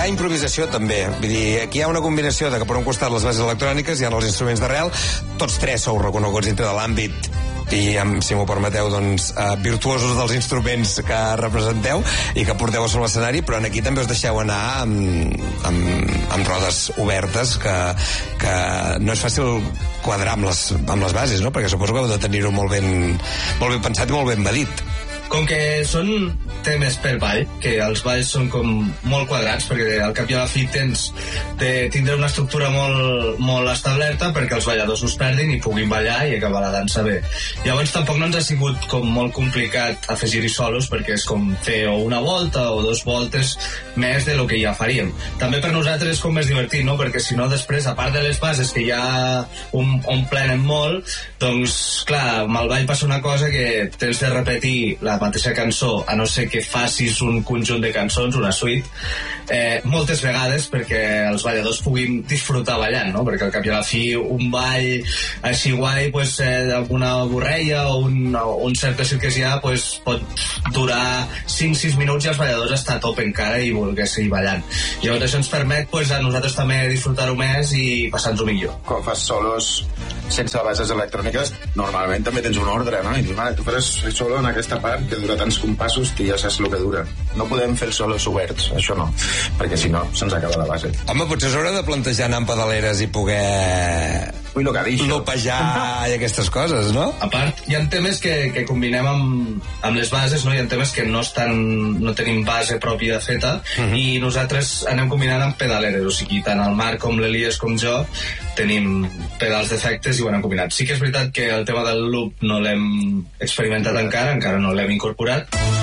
ha improvisació també, vull dir, aquí hi ha una combinació de que per un costat les bases electròniques hi ha els instruments d'arrel, tots tres sou reconeguts dintre de l'àmbit i, si m'ho permeteu, doncs, virtuosos dels instruments que representeu i que porteu a sobre l'escenari, però aquí també us deixeu anar amb rodes obertes que no és fàcil quadrar amb les bases, no? Perquè suposo que heu de tenir-ho molt ben pensat i molt ben medit. Com que són temes per ball, que els balls són com molt quadrats, perquè al cap i a la fi tindrà una estructura molt establerta perquè els balladors us perdin i puguin ballar i acabar la dansa bé. Llavors tampoc no ens ha sigut com molt complicat afegir-hi solos, perquè és com fer o una volta o 2 voltes més de lo que ja faríem. També per nosaltres és com més divertit, no? Perquè si no després, a part de les bases que ja omplenen molt, doncs clar, amb el ball passa una cosa que tens de repetir la mateixa cançó, a no ser que facis un conjunt de cançons, una suite, moltes vegades perquè els balladors puguin disfrutar ballant, no? Perquè al cap i a la fi un ball així guai, pues, amb una borreia o un cert cirquesià, pues, pot durar 5-6 minuts i els balladors estan a top encara i voler seguir ballant. Llavors això ens permet, pues, a nosaltres també disfrutar-ho més i passar-nos-ho millor. Quan fas solos sense bases electròniques, normalment també tens un ordre, no? I dius, tu faràs solo en aquesta part que dura tants compassos que ja saps el que dura. No podem fer solos oberts, això no, perquè si no se'ns acaba la base. Home, potser s'haurà de plantejar anar amb pedaleres i poder lopejar i aquestes coses, no? A part, hi ha temes que combinem amb les bases, no? Hi ha temes que no tenim base pròpia feta, i nosaltres anem combinant amb pedaleres, o sigui, tant el Marc com l'Elias com jo tenim pedals d'efectes i ho anem combinat. Sí que és veritat que el tema del loop no l'hem experimentat encara no l'hem incorporat,